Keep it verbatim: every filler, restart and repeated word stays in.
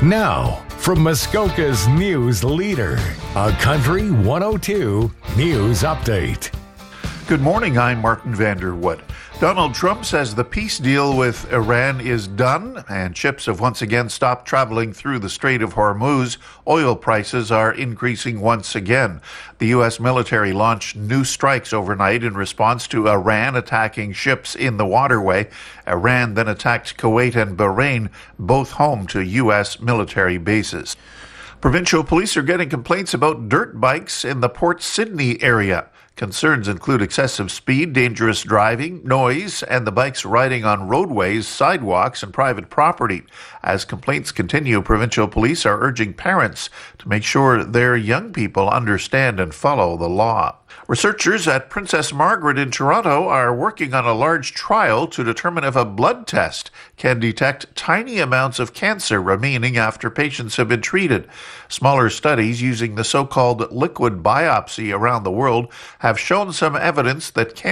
Now, from Muskoka's news leader, a Country one oh two News Update. Good morning, I'm Martin Vanderwood. Donald Trump says the peace deal with Iran is done, and ships have once again stopped traveling through the Strait of Hormuz. Oil prices are increasing once again. The U S military launched new strikes overnight in response to Iran attacking ships in the waterway. Iran then attacked Kuwait and Bahrain, both home to U S military bases. Provincial police are getting complaints about dirt bikes in the Port Sydney area. Concerns include excessive speed, dangerous driving, noise, and the bikes riding on roadways, sidewalks, and private property. As complaints continue, provincial police are urging parents to make sure their young people understand and follow the law. Researchers at Princess Margaret in Toronto are working on a large trial to determine if a blood test can detect tiny amounts of cancer remaining after patients have been treated. Smaller studies using the so-called liquid biopsy around the world have shown some evidence that cancer